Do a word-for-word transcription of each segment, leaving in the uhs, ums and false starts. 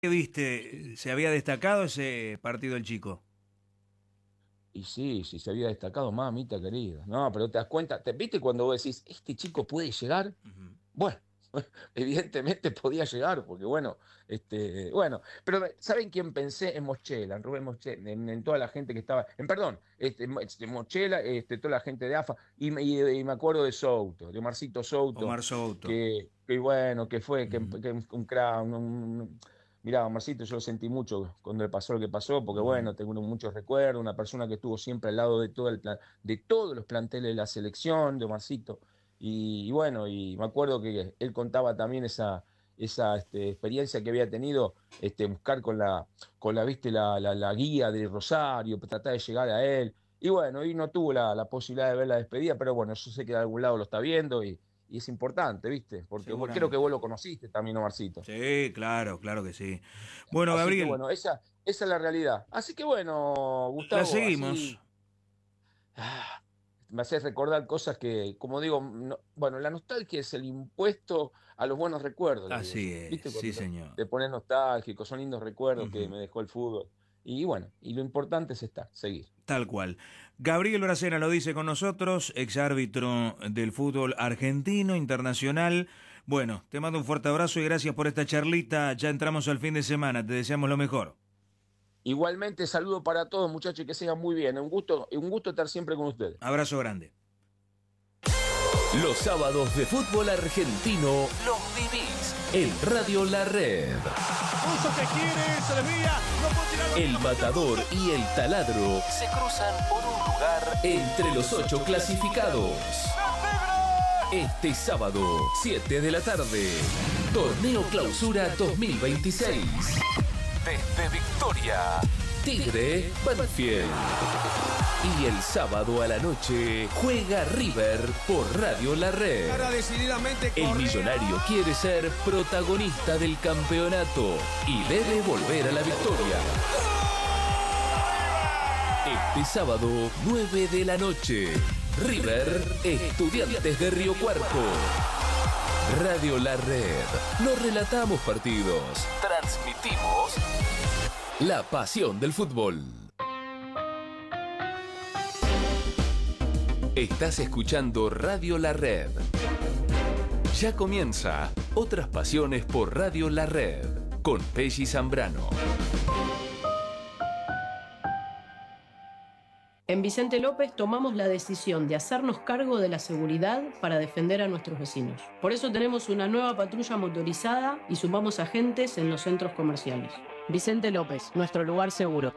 ¿Qué viste? ¿Se había destacado ese partido el chico? Y sí, sí se había destacado, mamita querida. No, pero te das cuenta, ¿te viste cuando vos decís, este chico puede llegar? Ujú. Bueno, evidentemente podía llegar, porque bueno, este, bueno, pero ¿saben quién pensé? En Moschela, en Rubén Moschela, en, en toda la gente que estaba, en perdón, este, este, Moschela, este, toda la gente de AFA, y, me- y- y me acuerdo de Souto, de Omarcito Souto, Omar Souto. que, que bueno, que fue, que, Ujú, que un crack, un, un- mirá, Omarcito, yo lo sentí mucho cuando le pasó lo que pasó, porque ujú. bueno, tengo muchos recuerdos, una persona que estuvo siempre al lado de todo el plan, de todos los planteles de la selección, de Omarcito. Y, y bueno, y me acuerdo que él contaba también esa, esa este, experiencia que había tenido, este, buscar con la, con la, viste, la, la, la guía de Rosario, tratar de llegar a él. Y bueno, y no tuvo la, la posibilidad de ver la despedida, pero bueno, yo sé que de algún lado lo está viendo y, y es importante, ¿viste? Porque vos- creo que vos Seguramente. lo conociste también, Omarcito. Sí, claro, claro que sí. Bueno, Así que Gabriel, bueno, esa, esa es la realidad. Así que bueno, la Gustavo, seguimos. así ah, me hace recordar cosas que, como digo, no- bueno, la nostalgia es el impuesto a los buenos recuerdos, le digo Así yo. es, ¿Viste? sí, Cuando te, señor. te pones nostálgico, son lindos recuerdos que Ujú. me dejó el fútbol. Y bueno, y lo importante es estar, seguir. Tal cual. Gabriel Bracena lo dice con nosotros, exárbitro del fútbol argentino, internacional. Bueno, te mando un fuerte abrazo y gracias por esta charlita. Ya entramos al fin de semana, te deseamos lo mejor. Igualmente, saludo para todos, muchachos, y que sigan muy bien. Un gusto, un gusto estar siempre con ustedes. Abrazo grande. Los sábados de fútbol argentino los vivís en Radio La Red. Uso que quiere, se desvía, no puede tirar. El Matador y el Taladro se cruzan por un lugar entre los ocho clasificados. Este sábado, siete de la tarde, Torneo Clausura dos mil veintiséis. Desde Victoria, Tigre Banfield. Y el sábado a la noche juega River por Radio La Red. Ahora decididamente El millonario quiere ser protagonista del campeonato y debe volver a la victoria. Este sábado, nueve de la noche, River, Estudiantes de Río Cuarto. Radio La Red. No relatamos partidos, transmitimos la pasión del fútbol. Estás escuchando Radio La Red. Ya comienza Otras Pasiones por Radio La Red con Pelli Zambrano. En Vicente López tomamos la decisión de hacernos cargo de la seguridad para defender a nuestros vecinos. Por eso tenemos una nueva patrulla motorizada y sumamos agentes en los centros comerciales. Vicente López, nuestro lugar seguro.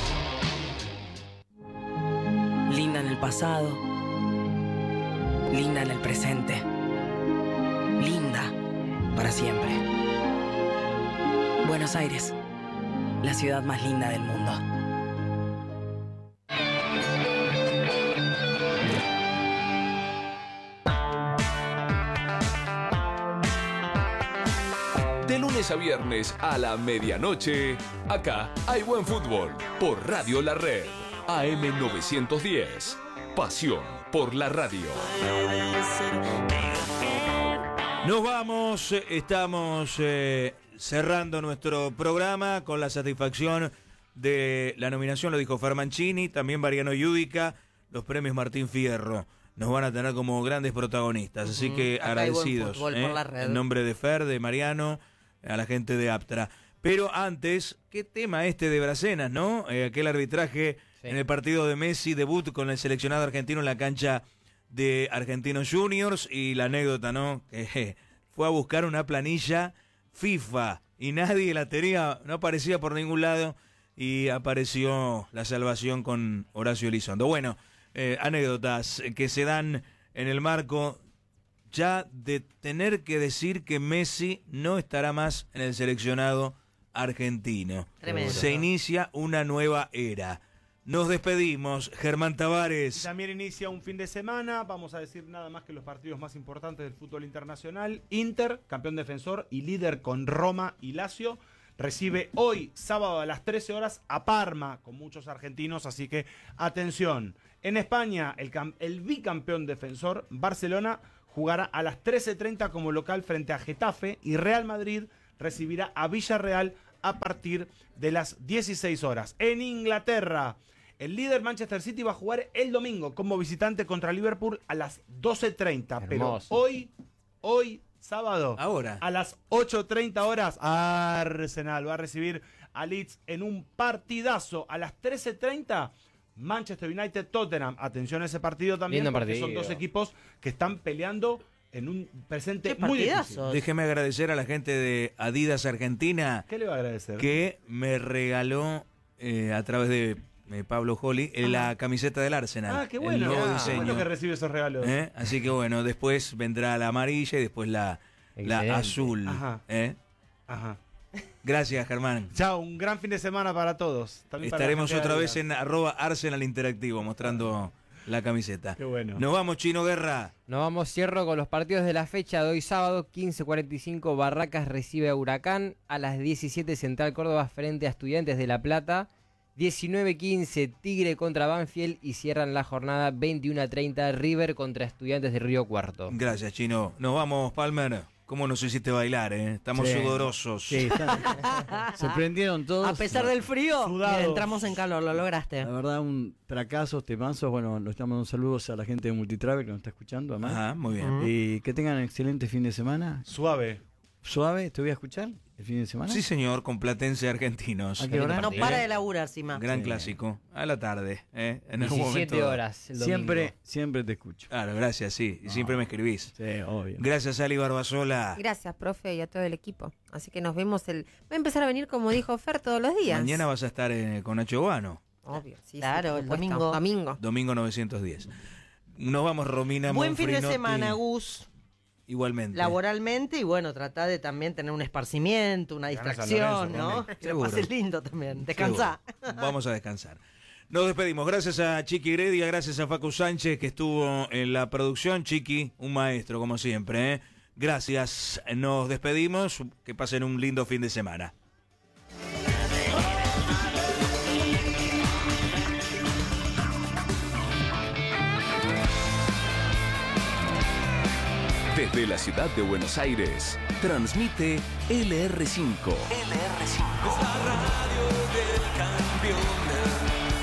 Linda en el pasado, linda en el presente, linda para siempre. Buenos Aires, la ciudad más linda del mundo. De lunes a viernes a la medianoche, acá hay buen fútbol por Radio La Red. A M novecientos diez. Pasión por la radio. Nos vamos, estamos eh, cerrando nuestro programa con la satisfacción de la nominación, lo dijo Fermancini, también Mariano Yudica, los premios Martín Fierro. Nos van a tener como grandes protagonistas, así Ujú, que acá hay buen agradecidos fútbol por la red. en nombre de Fer, de Mariano, a la gente de Aptra. Pero antes, qué tema este de Bracenas, ¿no? Eh, aquel arbitraje Sí. en el partido de Messi, debut con el seleccionado argentino en la cancha de Argentinos Juniors, y la anécdota, ¿no? Que je, fue a buscar una planilla FIFA y nadie la tenía, no aparecía por ningún lado, y apareció la salvación con Horacio Elizondo. Bueno, eh, anécdotas que se dan en el marco ya de tener que decir que Messi no estará más en el seleccionado argentino. Tremendo. Se inicia una nueva era. Nos despedimos, Germán Y Tavares. también inicia un fin de semana, vamos a decir nada más que los partidos más importantes del fútbol internacional. Inter, campeón defensor y líder con Roma y Lazio, recibe hoy, sábado a las trece horas, a Parma, con muchos argentinos, así que atención. En España, el, cam- el bicampeón defensor, Barcelona, jugará a las trece treinta como local frente a Getafe, y Real Madrid recibirá a Villarreal a partir de las dieciséis horas. En Inglaterra, el líder Manchester City va a jugar el domingo como visitante contra Liverpool a las doce treinta. Pero hoy, hoy, sábado, ahora, a las ocho treinta horas, Arsenal va a recibir a Leeds en un partidazo. A las trece treinta, Manchester United Tottenham. Atención a ese partido también, Lindo porque partido. son dos equipos que están peleando en un presente Qué muy difícil. partidazos. déjeme agradecer a la gente de Adidas Argentina ¿Qué le va a agradecer? que me regaló eh, a través de eh, Pablo Holly eh, la camiseta del Arsenal. Ah, qué el bueno. nuevo Ah, diseño. bueno que recibe esos regalos. ¿Eh? Así que bueno, después vendrá la amarilla y después la, la Excelente. azul. Ajá. ¿Eh? Ajá. Gracias, Germán. Chao, un gran fin de semana para todos. También para la Estaremos gente de otra Adidas. vez en arroba Arsenal Interactivo mostrando la camiseta. Qué bueno. Nos vamos, Chino Guerra. Nos vamos, cierro con los partidos de la fecha de hoy sábado, quince cuarenta y cinco, Barracas recibe a Huracán, a las diecisiete Central Córdoba frente a Estudiantes de La Plata, diecinueve quince Tigre contra Banfield y cierran la jornada veintiuno treinta River contra Estudiantes de Río Cuarto. Gracias, Chino. Nos vamos, Palmer. ¿Cómo nos hiciste bailar, eh? Estamos Sí. sudorosos. Sí, están- se prendieron todos. A pesar del frío, Sudados. mira, entramos en calor, lo lograste. La verdad, un fracaso, temazos. Bueno, le estamos dando saludos a la gente de Multitravel que nos está escuchando, además. Ajá, muy bien. Y que tengan un excelente fin de semana. Suave. Suave, te voy a escuchar el fin de semana. Sí, señor, con Platense Argentinos. ¿A qué hora? No para de laburar, Sima. Gran Sí. clásico. A la tarde, ¿eh? En algún diecisiete momento. horas el domingo. Siempre, siempre te escucho. Claro, gracias, sí. Y siempre me escribís. Sí, obvio. Gracias, Ali Barbasola. Gracias, profe, y a todo el equipo. Así que nos vemos el... Va a empezar a venir, como dijo Fer, todos los días. Mañana vas a estar eh, con Nacho Guano. Obvio, sí. Claro, sí, el por supuesto. domingo. Domingo. Domingo novecientos diez. Nos vamos, Romina Buen fin de Monfrinotti. semana, Gus. Igualmente. Laboralmente y bueno, trata de también tener un esparcimiento, una Ganas a distracción, Lorenzo ¿no? también. Que lo Seguro. pases lindo también. Descansá. Seguro. Vamos a descansar. Nos despedimos. Gracias a Chiqui Heredia, gracias a Facu Sánchez que estuvo en la producción. Chiqui, un maestro como siempre, ¿eh? Gracias. Nos despedimos. Que pasen un lindo fin de semana. Desde la ciudad de Buenos Aires, transmite L R cinco. L R cinco. Es la radio del campeón.